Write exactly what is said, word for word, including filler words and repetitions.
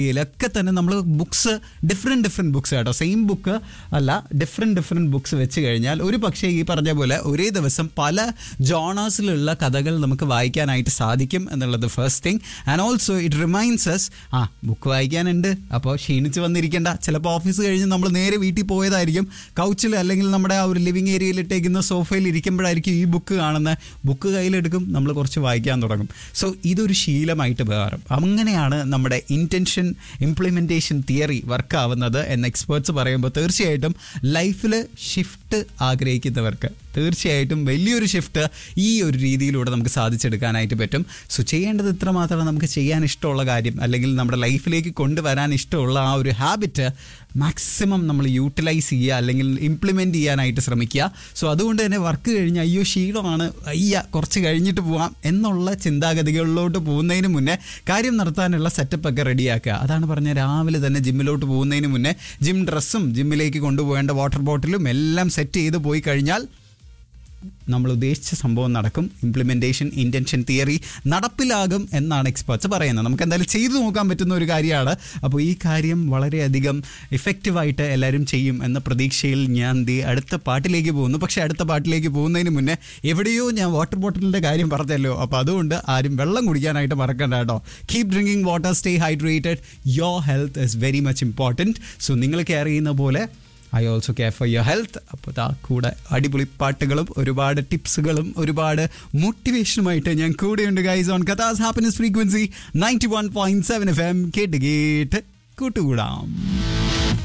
ഇതിലൊക്കെ തന്നെ നമ്മൾ ബുക്സ് ഡിഫറെൻറ്റ് ഡിഫറെൻറ്റ് ബുക്സ് കേട്ടോ, സെയിം ബുക്ക് അല്ല, ഡിഫറെൻറ്റ് ഡിഫറെൻറ്റ് ബുക്സ് വെച്ച് കഴിഞ്ഞാൽ ഒരു പക്ഷേ ഈ പറഞ്ഞ പോലെ ഒരേ ദിവസം പല ജോണേഴ്സിലുള്ള കഥകൾ നമുക്ക് വായിക്കാനായിട്ട് സാധിക്കും എന്നുള്ളത് first thing. And also it reminds us ആ ബുക്ക് വായിക്കാനുണ്ട്, അപ്പോൾ ക്ഷീണിച്ച് വന്നിരിക്കേണ്ട. ചിലപ്പോൾ ഓഫീസ് കഴിഞ്ഞ് നമ്മൾ നേരെ വീട്ടിൽ പോയതായിരിക്കും, കൗച്ചിൽ അല്ലെങ്കിൽ നമ്മുടെ ആ ഒരു ലിവിങ് ഏരിയയിൽ ഇട്ടേക്കുന്ന സോഫയിൽ ഇരിക്കുമ്പോഴായിരിക്കും ഈ ബുക്ക് കാണുന്നത്. ബുക്ക് കയ്യിലെടുക്കും, നമ്മൾ കുറച്ച് വായിക്കാൻ തുടങ്ങും. സോ ഇതൊരു ശീലമായിട്ട് മാറും. അങ്ങനെയാണ് നമ്മുടെ ഇൻറ്റൻഷൻ ഇംപ്ലിമെൻറ്റേഷൻ തിയറി വർക്ക് ആവുന്നത് എന്ന് എക്സ്പേർട്സ് പറയുമ്പോൾ തീർച്ചയായിട്ടും ലൈഫിൽ ഷിഫ്റ്റ് ആഗ്രഹിക്കുന്നവർക്ക് തീർച്ചയായിട്ടും വലിയൊരു ഷിഫ്റ്റ് ഈ ഒരു രീതിയിലൂടെ നമുക്ക് സാധിച്ചെടുക്കാനായിട്ട് പറ്റും. സോ ചെയ്യേണ്ടത് ഇത്ര മാത്രം, നമുക്ക് ചെയ്യാൻ ഇഷ്ടമുള്ള കാര്യം അല്ലെങ്കിൽ നമ്മുടെ ലൈഫിലേക്ക് കൊണ്ടുവരാൻ ഇഷ്ടമുള്ള ആ ഒരു ഹാബിറ്റ് മാക്സിമം നമ്മൾ യൂട്ടിലൈസ് ചെയ്യുക അല്ലെങ്കിൽ ഇംപ്ലിമെൻറ്റ് ചെയ്യാനായിട്ട് ശ്രമിക്കുക. സോ അതുകൊണ്ട് തന്നെ വർക്ക് കഴിഞ്ഞ് അയ്യോ ശീലമാണ്, അയ്യ കുറച്ച് കഴിഞ്ഞിട്ട് പോകാം എന്നുള്ള ചിന്താഗതികളിലോട്ട് പോകുന്നതിന് മുന്നേ കാര്യം നടത്താനുള്ള സെറ്റപ്പൊക്കെ റെഡിയാക്കുക. അതാണ് പറഞ്ഞ രാവിലെ തന്നെ ജിമ്മിലോട്ട് പോകുന്നതിന് മുന്നേ ജിം ഡ്രസ്സും ജിമ്മിലേക്ക് കൊണ്ടുപോകേണ്ട വാട്ടർ ബോട്ടിലും എല്ലാം സെറ്റ് ചെയ്ത് പോയി കഴിഞ്ഞാൽ നമ്മൾ ഉദ്ദേശിച്ച സംഭവം നടക്കും. ഇംപ്ലിമെൻറ്റേഷൻ ഇൻറ്റൻഷൻ തിയറി നടപ്പിലാകും എന്നാണ് എക്സ്പേർട്സ് പറയുന്നത്. നമുക്ക് എന്തായാലും ചെയ്തു നോക്കാൻ പറ്റുന്ന ഒരു കാര്യമാണ്. അപ്പോൾ ഈ കാര്യം വളരെയധികം ഇഫക്റ്റീവായിട്ട് എല്ലാവരും ചെയ്യും എന്ന പ്രതീക്ഷയിൽ ഞാൻ ദേ അടുത്ത പാട്ടിലേക്ക് പോകുന്നു. പക്ഷേ അടുത്ത പാട്ടിലേക്ക് പോകുന്നതിന് മുന്നേ എവിടെയോ ഞാൻ വാട്ടർ ബോട്ടിലിൻ്റെ കാര്യം പറഞ്ഞല്ലോ, അപ്പോൾ അതുകൊണ്ട് ആരും വെള്ളം കുടിക്കാനായിട്ട് മറക്കണ്ട കേട്ടോ. Keep drinking water, stay hydrated, your health is very much important. So നിങ്ങൾ കെയർ ചെയ്യുന്ന പോലെ I also care for your health. അപ്പോൾ ആ കൂടെ അടിപൊളി പാട്ടുകളും ഒരുപാട് ടിപ്സുകളും ഒരുപാട് മോട്ടിവേഷനുമായിട്ട് ഞാൻ കൂടെയുണ്ട് guys on കഥാസ് happiness frequency ninety one point seven F M. കേട്ട് കേട്ട് കൂട്ടുകൂടാം.